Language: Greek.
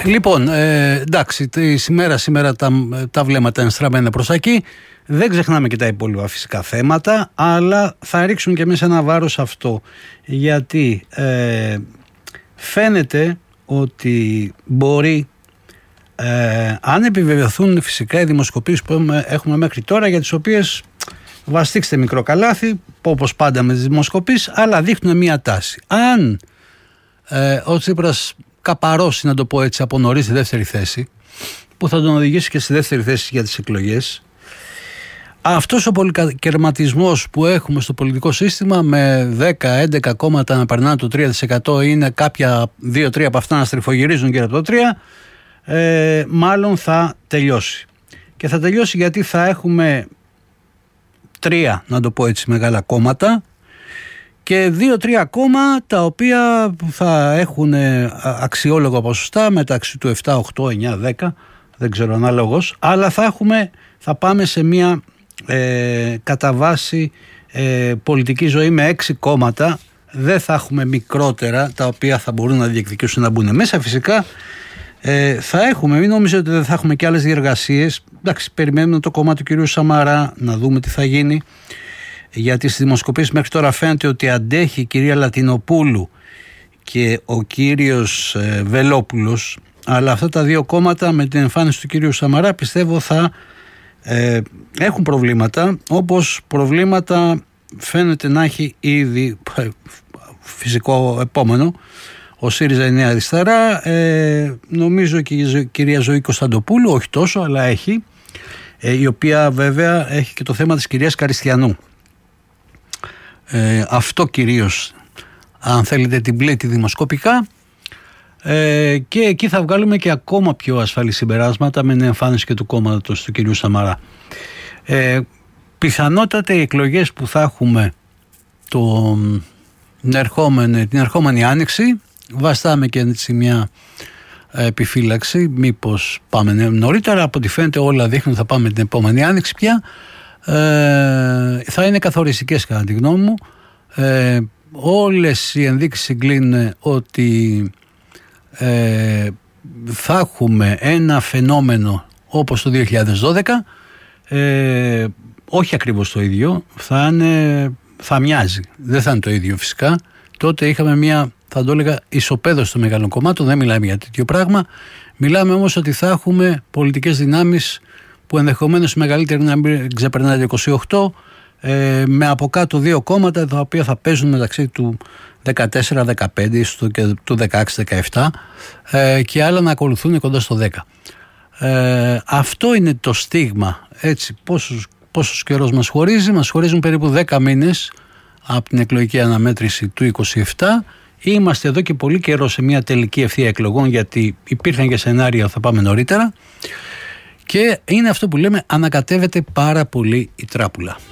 Λοιπόν, εντάξει, σήμερα τα βλέμματα είναι στραμμένα προς τα εκεί. Δεν ξεχνάμε και τα υπόλοιπα φυσικά θέματα, αλλά θα ρίξουμε και εμείς ένα βάρος αυτό, γιατί φαίνεται ότι μπορεί, αν επιβεβαιωθούν φυσικά οι δημοσκοπήσεις που έχουμε μέχρι τώρα, για τις οποίες βαστίξτε μικρό καλάθι, όπως πάντα με τις δημοσκοπήσεις, αλλά δείχνουν μια τάση. Αν ο Τσίπρας καπαρώσει, να το πω έτσι, από νωρίς στη δεύτερη θέση, που θα τον οδηγήσει και στη δεύτερη θέση για τις εκλογές, αυτός ο πολυκερματισμός που έχουμε στο πολιτικό σύστημα, με 10-11 κόμματα να περνάνε το 3%, είναι κάποια 2-3 από αυτά να στριφογυρίζουν γύρω από το 3%, μάλλον θα τελειώσει. Και θα τελειώσει γιατί θα έχουμε 3, να το πω έτσι, μεγάλα κόμματα και 2-3 ακόμα τα οποία θα έχουν αξιόλογα ποσοστά μεταξύ του 7, 8, 9, 10, δεν ξέρω ανάλογος, αλλά θα πάμε σε μια κατά βάση πολιτική ζωή με 6 κόμματα. Δεν θα έχουμε μικρότερα τα οποία θα μπορούν να διεκδικήσουν να μπουν μέσα. Φυσικά θα έχουμε, μην νομίζετε ότι δεν θα έχουμε και άλλες διεργασίες. Εντάξει, περιμένουμε το κόμμα του κυρίου Σαμαρά να δούμε τι θα γίνει, γιατί στις δημοσκοπήσεις μέχρι τώρα φαίνεται ότι αντέχει η κυρία Λατινοπούλου και ο κύριος Βελόπουλος, αλλά αυτά τα δύο κόμματα με την εμφάνιση του κυρίου Σαμαρά πιστεύω θα έχουν προβλήματα, όπως προβλήματα φαίνεται να έχει ήδη φυσικό επόμενο ο ΣΥΡΙΖΑ, η Νέα Αριστερά, νομίζω και η κυρία Ζωή Κωνσταντοπούλου, όχι τόσο, αλλά έχει, η οποία βέβαια έχει και το θέμα της κυρίας Καριστιανού. Αυτό κυρίως, αν θέλετε, την πλήττει δημοσκοπικά, και εκεί θα βγάλουμε και ακόμα πιο ασφαλή συμπεράσματα με την εμφάνιση και του κόμματος του κυρίου Σαμαρά. Πιθανότατα οι εκλογές που θα έχουμε την ερχόμενη άνοιξη, βαστάμε και έτσι μια επιφύλαξη, μήπως πάμε νωρίτερα, από ό,τι φαίνεται όλα δείχνουν θα πάμε την επόμενη άνοιξη πια, θα είναι καθοριστικές κατά τη γνώμη μου. Όλες οι ενδείξεις συγκλίνουν ότι θα έχουμε ένα φαινόμενο όπως το 2012, όχι ακριβώς το ίδιο, θα μοιάζει, δεν θα είναι το ίδιο φυσικά. Τότε είχαμε μια, θα το έλεγα, ισοπαίδωση των μεγάλων κομμάτων, δεν μιλάμε για τέτοιο πράγμα. Μιλάμε όμως ότι θα έχουμε πολιτικές δυνάμεις που ενδεχομένως η μεγαλύτερη να μην ξεπερνάει το 28, με από κάτω δύο κόμματα τα οποία θα παίζουν μεταξύ του 14-15, ίσως και του 16-17, και άλλα να ακολουθούν κοντά στο 10. Αυτό είναι το στίγμα. Έτσι, πόσος καιρός μας χωρίζει? Μας χωρίζουν περίπου 10 μήνες από την εκλογική αναμέτρηση του 27. Είμαστε εδώ και πολύ καιρό σε μια τελική ευθεία εκλογών, γιατί υπήρχαν και σενάρια θα πάμε νωρίτερα, και είναι αυτό που λέμε, ανακατεύεται πάρα πολύ η τράπουλα.